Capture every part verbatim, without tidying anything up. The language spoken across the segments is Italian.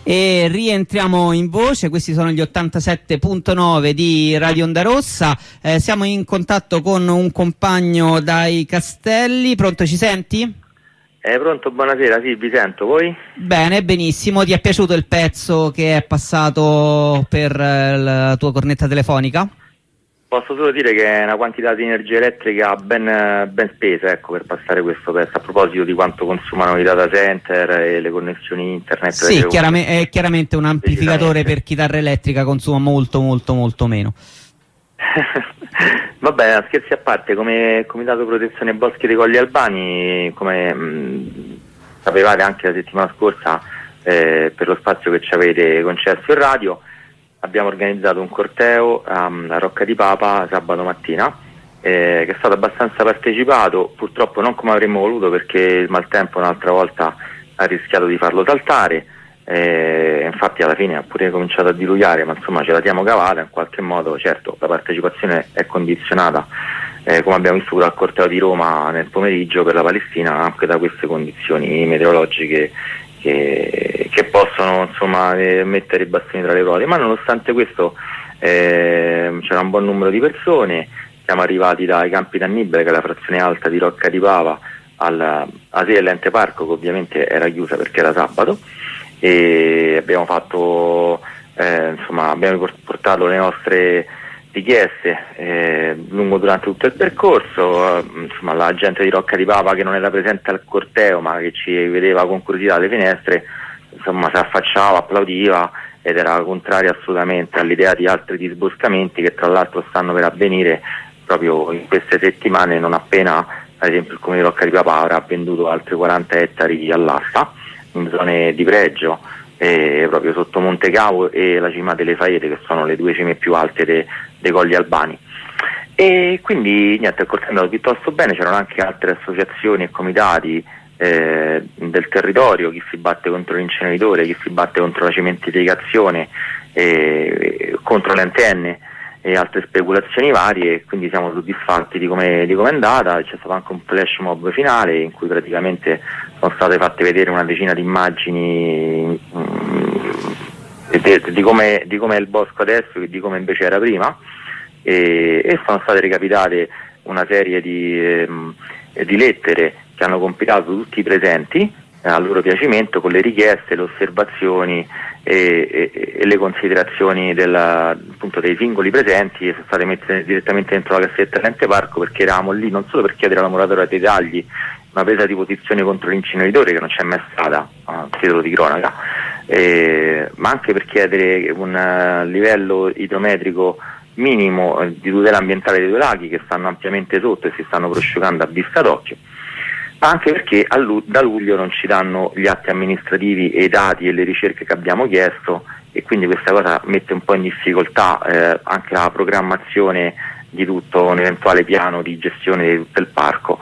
E rientriamo in voce, questi sono gli ottantasette punto nove di Radio Onda Rossa. Eh, siamo in contatto con un compagno dai Castelli. Pronto, ci senti? Eh, pronto, buonasera, sì, vi sento, voi? Bene, benissimo. Ti è piaciuto il pezzo che è passato per eh, la tua cornetta telefonica? Posso solo dire che è una quantità di energia elettrica ben, ben spesa, ecco, per passare questo pezzo, a proposito di quanto consumano i data center e le connessioni internet. Sì, chiarame- è chiaramente un amplificatore per chitarra elettrica, consuma molto molto molto meno. Vabbè, scherzi a parte, come Comitato Protezione Boschi dei Colli Albani, come mh, sapevate anche la settimana scorsa, eh, per lo spazio che ci avete concesso in radio, abbiamo organizzato un corteo um, a Rocca di Papa sabato mattina, eh, che è stato abbastanza partecipato, purtroppo non come avremmo voluto perché il maltempo un'altra volta ha rischiato di farlo saltare, eh, infatti alla fine ha pure cominciato a diluviare, ma insomma ce la siamo cavata in qualche modo. Certo, la partecipazione è condizionata, eh, come abbiamo visto al corteo di Roma nel pomeriggio per la Palestina, anche da queste condizioni meteorologiche Che, che possono insomma eh, mettere i bastoni tra le ruote, ma nonostante questo eh, c'era un buon numero di persone. Siamo arrivati dai Campi d'Annibale, che è la frazione alta di Rocca di Pava, alla sede dell'ente parco, che ovviamente era chiusa perché era sabato, e abbiamo fatto eh, insomma abbiamo portato le nostre richieste eh, lungo durante tutto il percorso. Eh, insomma la gente di Rocca di Papa, che non era presente al corteo ma che ci vedeva con curiosità alle finestre, insomma si affacciava, applaudiva ed era contraria assolutamente all'idea di altri disboscamenti che tra l'altro stanno per avvenire proprio in queste settimane, non appena ad esempio il comune di Rocca di Papa avrà venduto altri quaranta ettari all'asta in zone di pregio, eh, proprio sotto Monte Cavo e la cima delle Faete, che sono le due cime più alte de, dei Colli Albani. E quindi niente, il corteo è andato piuttosto bene, c'erano anche altre associazioni e comitati eh, del territorio, chi si batte contro l'inceneritore, chi si batte contro la cementificazione, eh, contro le antenne e altre speculazioni varie, e quindi siamo soddisfatti di come di come è andata. C'è stato anche un flash mob finale in cui praticamente sono state fatte vedere una decina di immagini mh, di, di come di come è il bosco adesso e di come invece era prima, e, e sono state recapitate una serie di, ehm, di lettere che hanno compilato tutti i presenti eh, al loro piacimento, con le richieste, le osservazioni e, e, e le considerazioni della, appunto, dei singoli presenti, che sono state messe direttamente dentro la cassetta dell'ente parco, perché eravamo lì non solo per chiedere alla moratoria dei tagli, una presa di posizione contro l'inceneritore che non c'è mai stata, a titolo di cronaca, eh, ma anche per chiedere un uh, livello idrometrico minimo eh, di tutela ambientale dei due laghi, che stanno ampiamente sotto e si stanno prosciugando a vista d'occhio, ma anche perché a lu- da luglio non ci danno gli atti amministrativi e i dati e le ricerche che abbiamo chiesto, e quindi questa cosa mette un po' in difficoltà eh, anche la programmazione di tutto un eventuale piano di gestione di tutto il parco.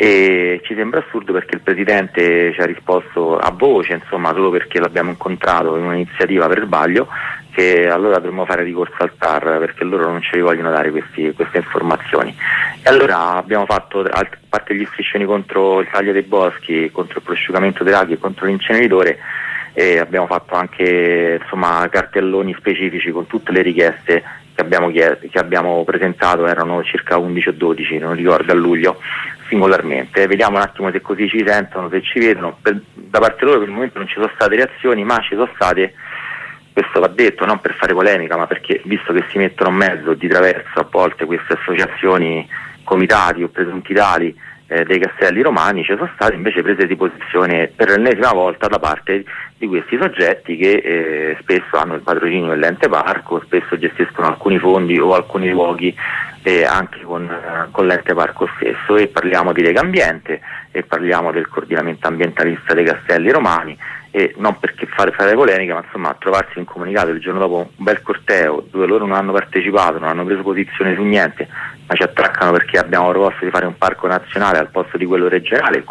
E ci sembra assurdo perché il presidente ci ha risposto a voce, insomma solo perché l'abbiamo incontrato in un'iniziativa per sbaglio, che allora dovremmo fare ricorso al T A R perché loro non ci vogliono dare questi, queste informazioni. E allora abbiamo fatto, a parte gli striscioni contro il taglio dei boschi, contro il prosciugamento dei laghi e contro l'inceneritore, e abbiamo fatto anche insomma cartelloni specifici con tutte le richieste che abbiamo, chied- che abbiamo presentato, erano circa undici o dodici, non ricordo, a luglio, singolarmente. Vediamo un attimo se così ci sentono, se ci vedono. Per, da parte loro per il momento non ci sono state reazioni, ma ci sono state, questo va detto non per fare polemica, ma perché visto che si mettono in mezzo di traverso a volte queste associazioni, comitati o presunti tali eh, dei Castelli Romani, ci sono state invece prese di posizione per l'ennesima volta da parte di questi soggetti che eh, spesso hanno il patrocinio dell'ente parco, spesso gestiscono alcuni fondi o alcuni luoghi eh, anche con, eh, con l'ente parco stesso, e parliamo di Lega Ambiente e parliamo del coordinamento ambientalista dei Castelli Romani. E non perché fare, fare polemica, ma insomma trovarsi in comunicato il giorno dopo un bel corteo dove loro non hanno partecipato, non hanno preso posizione su niente, ma ci attaccano perché abbiamo proposto di fare un parco nazionale al posto di quello regionale,